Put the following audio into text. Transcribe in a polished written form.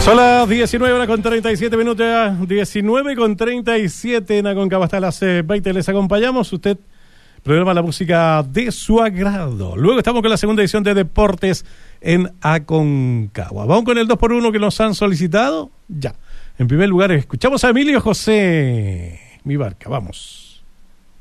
Son las 19:37, 19:37 en Aconcagua hasta las 20. Les acompañamos, usted programa la música de su agrado. Luego estamos con la segunda edición de Deportes en Aconcagua. Vamos con el 2x1 que nos han solicitado. Ya, en primer lugar escuchamos a Emilio José, Mi Barca, vamos.